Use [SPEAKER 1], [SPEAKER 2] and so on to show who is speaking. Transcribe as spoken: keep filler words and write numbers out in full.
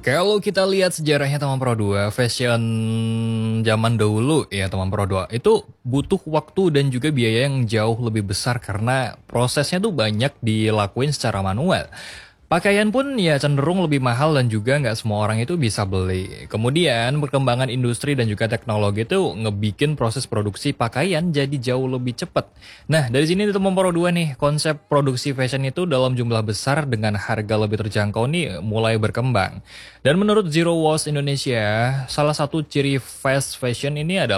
[SPEAKER 1] Kalau kita lihat sejarahnya Taman Pro dua, fashion zaman dahulu ya Taman Pro dua itu butuh waktu dan juga biaya yang jauh lebih besar karena prosesnya tuh banyak dilakuin secara manual. Pakaian pun ya cenderung lebih mahal dan juga nggak semua orang itu bisa beli. Kemudian perkembangan industri dan juga teknologi itu ngebikin proses produksi pakaian jadi jauh lebih cepat. Nah dari sini itu Pro dua nih, konsep produksi fashion itu dalam jumlah besar dengan harga lebih terjangkau nih mulai berkembang. Dan menurut Zero Waste Indonesia, salah satu ciri fast fashion ini adalah